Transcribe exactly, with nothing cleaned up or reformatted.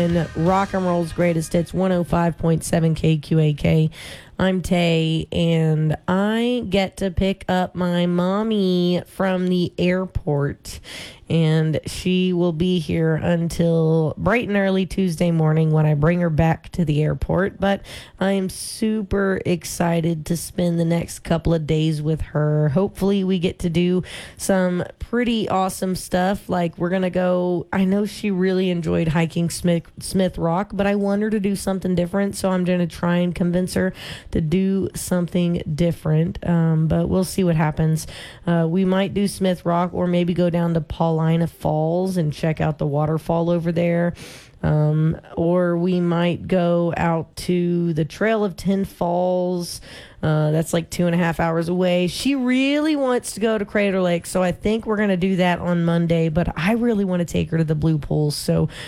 on Rock and Roll's Greatest Hits, one oh five point seven K Q A K. I'm Tay, and I get to pick up my mommy from the airport, and she will be here until bright and early Tuesday morning when I bring her back to the airport. But I am super excited to spend the next couple of days with her. Hopefully we get to do some pretty awesome stuff. Like, we're going to go, I know she really enjoyed hiking Smith, Smith Rock, but I want her to do something different, so I'm going to try and convince her to do something different, um, but we'll see what happens. Uh, we might do Smith Rock, or maybe go down to Paulina Falls and check out the waterfall over there. Um, or we might go out to the Trail of Ten Falls. Uh, that's like two and a half hours away. She really wants to go to Crater Lake, so I think we're going to do that on Monday, but I really want to take her to the Blue Pools, so